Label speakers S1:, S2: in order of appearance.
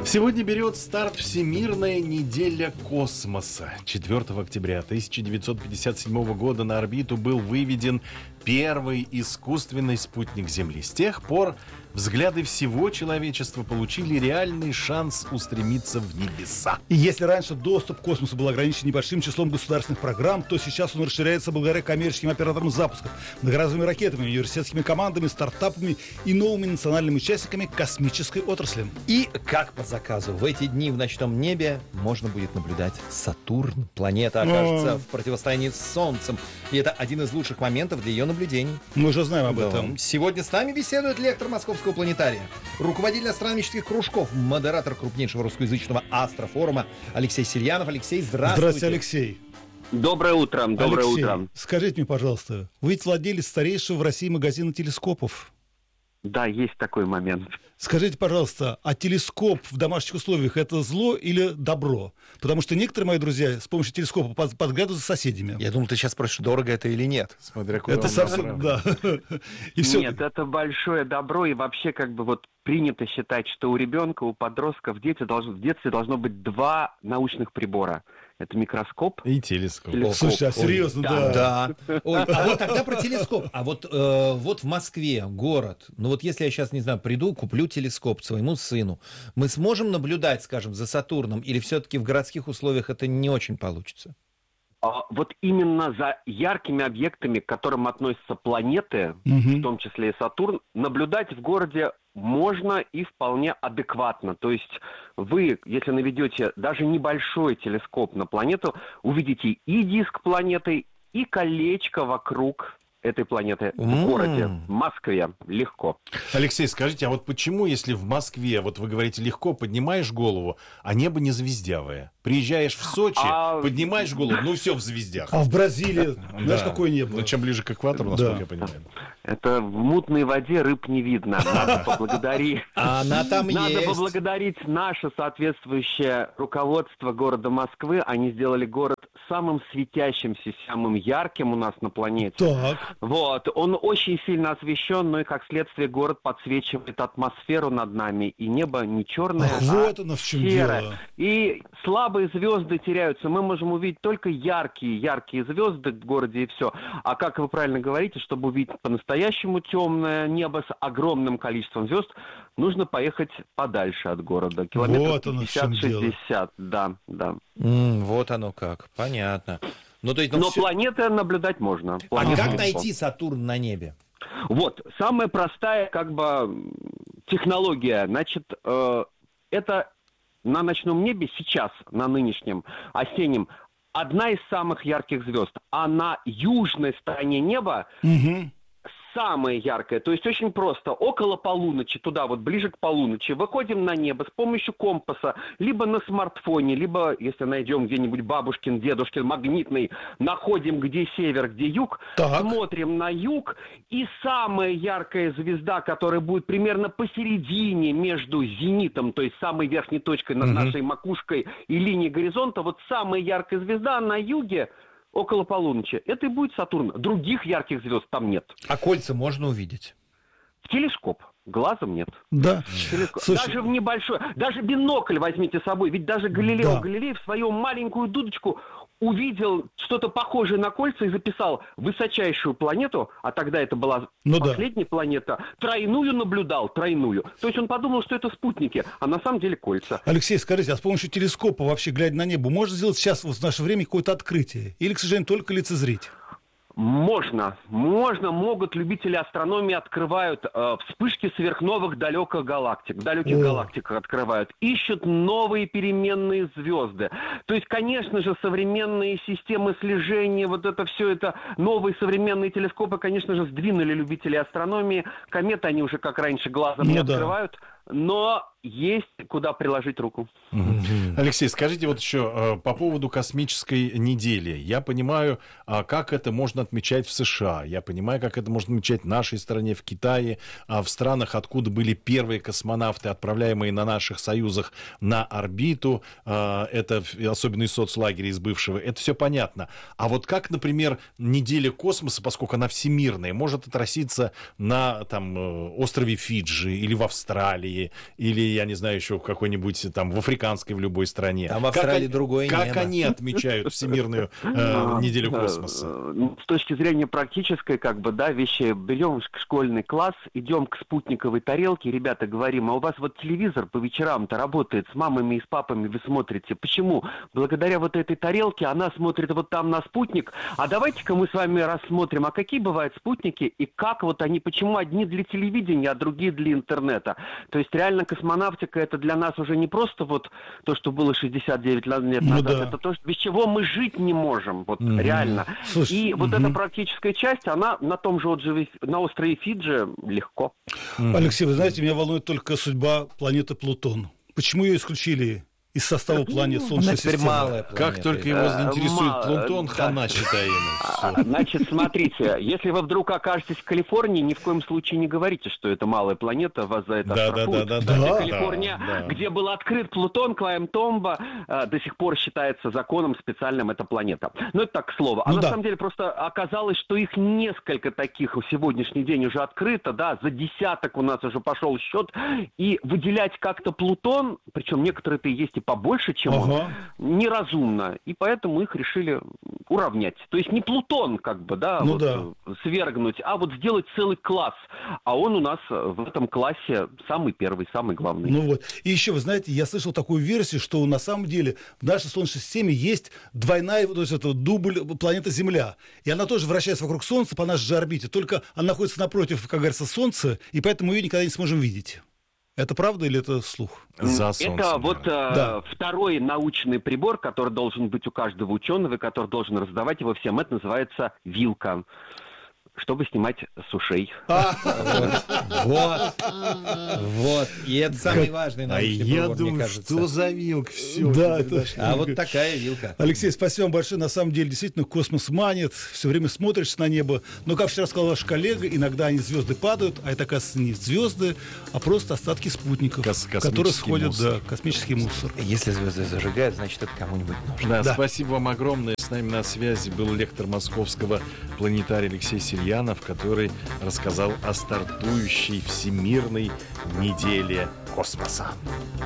S1: Сегодня берет старт Всемирная неделя космоса. 4 октября 1957 года на орбиту был выведен первый искусственный спутник Земли. С тех пор взгляды всего человечества получили реальный шанс устремиться в небеса.
S2: И если раньше доступ к космосу был ограничен небольшим числом государственных программ, то сейчас он расширяется благодаря коммерческим операторам запусков, многоразовыми ракетами, университетскими командами, стартапами и новыми национальными участниками космической отрасли.
S3: И как по заказу, в эти дни в ночном небе можно будет наблюдать Сатурн. Планета окажется в противостоянии с Солнцем. И это один из лучших моментов для ее наблюдений.
S2: Мы уже знаем об этом.
S3: Сегодня с нами беседует лектор Московского планетария, руководитель астрономических кружков, модератор крупнейшего русскоязычного астрофорума Алексей Сельянов. Алексей, здравствуйте.
S2: Здравствуйте, Алексей.
S4: Доброе утро. Доброе
S2: Алексей,
S4: утро.
S2: Скажите мне, пожалуйста, вы ведь владелец старейшего в России магазина телескопов.
S4: Да, есть такой момент.
S2: Скажите, пожалуйста, а телескоп в домашних условиях — это зло или добро? Потому что некоторые мои друзья с помощью телескопа подглядывают за соседями.
S3: Я думал, ты сейчас спросишь, дорого это или нет.
S1: Смотря куда
S2: Это
S1: он
S2: совсем, да. И все.
S4: Нет, это большое добро, и вообще принято считать, что у ребенка, у подростка в детстве должно быть два научных прибора. Это микроскоп
S1: и телескоп.
S2: Слушай, а серьезно, да.
S3: Да. Ой, а вот тогда про телескоп. А вот в Москве город, если я сейчас, не знаю, приду, куплю телескоп своему сыну, мы сможем наблюдать, скажем, за Сатурном, или все-таки в городских условиях это не очень получится?
S4: Вот именно за яркими объектами, к которым относятся планеты, в том числе и Сатурн, наблюдать в городе можно и вполне адекватно. То есть вы, если наведете даже небольшой телескоп на планету, увидите и диск планеты, и колечко вокруг этой планеты в городе, в Москве. Легко.
S1: Алексей, скажите, а вот почему, если в Москве, вот вы говорите легко, поднимаешь голову, а небо не звездявое? Приезжаешь в Сочи, поднимаешь голову, все в звездях.
S2: А в Бразилии, знаешь, какое небо?
S1: Чем ближе к экватору, насколько я понимаю.
S4: Это в мутной воде рыб не видно. Надо поблагодарить.
S3: Она там есть.
S4: Надо поблагодарить наше соответствующее руководство города Москвы. Они сделали город самым светящимся, самым ярким у нас на планете.
S2: Так.
S4: Он очень сильно освещен, но и как следствие город подсвечивает атмосферу над нами. И небо не черное,
S2: вот оно в чем
S4: серое.
S2: дело.
S4: И слабые звезды теряются. Мы можем увидеть только яркие звезды в городе, и все. А как вы правильно говорите, чтобы увидеть по-настоящему темное небо с огромным количеством звезд, нужно поехать подальше от города. Километров 50-60. Да.
S3: Вот оно как. Понятно.
S4: Но планеты наблюдать можно.
S3: А как найти Сатурн на небе?
S4: Самая простая технология. Значит, это на ночном небе сейчас, на нынешнем осеннем, одна из самых ярких звезд. А на южной стороне неба самая яркая. То есть очень просто. Около полуночи, туда ближе к полуночи, выходим на небо с помощью компаса, либо на смартфоне, либо, если найдем где-нибудь бабушкин, дедушкин магнитный, находим, где север, где юг, смотрим на юг, и самая яркая звезда, которая будет примерно посередине между зенитом, то есть самой верхней точкой над нашей макушкой и линией горизонта, самая яркая звезда на юге, около полуночи. Это и будет Сатурн. Других ярких звезд там нет.
S3: А кольца можно увидеть?
S4: В телескоп. Глазом нет.
S2: Да.
S4: Даже в небольшой... Даже бинокль возьмите с собой. Ведь даже Галилео Галилей в свою маленькую дудочку увидел что-то похожее на кольца и записал высочайшую планету, а тогда это была последняя планета, тройную наблюдал. То есть он подумал, что это спутники, а на самом деле кольца.
S2: Алексей, скажите, а с помощью телескопа, вообще глядя на небо, можно сделать сейчас, в наше время, какое-то открытие? Или, к сожалению, только лицезреть?
S4: Могут любители астрономии открывают вспышки сверхновых далеких галактик открывают, ищут новые переменные звезды. То есть, конечно же, современные системы слежения, новые современные телескопы, конечно же, сдвинули любителей астрономии. Кометы они уже, как раньше, глазом не открывают, но есть куда приложить руку.
S1: Алексей, скажите еще по поводу космической недели. Я понимаю, как это можно отмечать в США. Я понимаю, как это можно отмечать в нашей стране, в Китае, в странах, откуда были первые космонавты, отправляемые на наших союзах на орбиту. Это особенно из соцлагеря, из бывшего. Это все понятно. А как, например, неделя космоса, поскольку она всемирная, может отразиться на острове Фиджи или в Австралии, Австралии или, я не знаю, еще в какой-нибудь там в африканской, в любой стране.
S3: Там в Австралии другое небо.
S1: Как они отмечают Всемирную неделю космоса?
S4: С точки зрения практической, вещи, берем школьный класс, идем к спутниковой тарелке, ребята, говорим, а у вас вот телевизор по вечерам-то работает, с мамами и с папами вы смотрите. Почему? Благодаря вот этой тарелке она смотрит вот там на спутник, а давайте-ка мы с вами рассмотрим, а какие бывают спутники и как вот они, почему одни для телевидения, а другие для интернета. То есть реально космонавтика это для нас уже не просто вот то, что было 69 лет назад, это то, без чего мы жить не можем, вот реально.
S2: Слушай,
S4: и вот эта практическая часть, она на том же на острове Фиджи легко.
S2: Алексей, вы знаете, меня волнует только судьба планеты Плутон. Почему ее исключили из состава планет Солнечной системы?
S3: Малая планета.
S1: Как только его заинтересует Плутон, хана считай ему.
S4: Значит, смотрите, если вы вдруг окажетесь в Калифорнии, ни в коем случае не говорите, что это малая планета, вас за это оштрафуют. Калифорния, где был открыт Плутон, Клайм-Томба, до сих пор считается законом специальным эта планета. Но это так, к слову. А на самом деле просто оказалось, что их несколько таких в сегодняшний день уже открыто, за десяток у нас уже пошел счет, и выделять как-то Плутон, причем некоторые-то есть и побольше, чем он, неразумно. И поэтому их решили уравнять. То есть не Плутон, свергнуть, а вот сделать целый класс. А он у нас в этом классе самый первый, самый главный.
S2: И еще, вы знаете, я слышал такую версию, что на самом деле в нашей Солнечной системе есть двойная, то есть это дубль планеты Земля. И она тоже вращается вокруг Солнца по нашей же орбите. Только она находится напротив, как говорится, Солнца, и поэтому ее никогда не сможем видеть. Это правда или это слух?
S4: Это второй научный прибор, который должен быть у каждого ученого, и который должен раздавать его всем. Это называется вилка, чтобы снимать с ушей.
S3: Вот. И это самый важный научный прибор, мне кажется.
S1: Что за вилка? Все.
S3: А вот такая вилка.
S2: Алексей, спасибо вам большое. На самом деле, действительно, космос манит. Все время смотришь на небо. Но, как вчера сказал ваш коллега, иногда они звезды падают, а это, оказывается, не звезды, а просто остатки спутников, которые сходят, космический мусор.
S3: Если звезды зажигают, значит, это кому-нибудь нужно.
S1: Спасибо вам огромное. С нами на связи был лектор Московского планетария Алексей Сельянов, который рассказал о стартующей Всемирной неделе космоса.